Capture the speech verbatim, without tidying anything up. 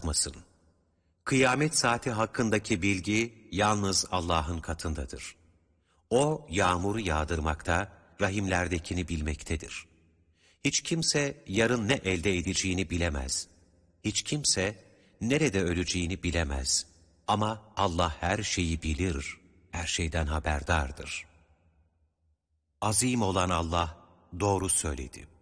artmasın. Kıyamet saati hakkındaki bilgi yalnız Allah'ın katındadır. O yağmuru yağdırmakta, rahimlerdekini bilmektedir. Hiç kimse yarın ne elde edeceğini bilemez. Hiç kimse nerede öleceğini bilemez. Ama Allah her şeyi bilir, her şeyden haberdardır. Azim olan Allah doğru söyledi.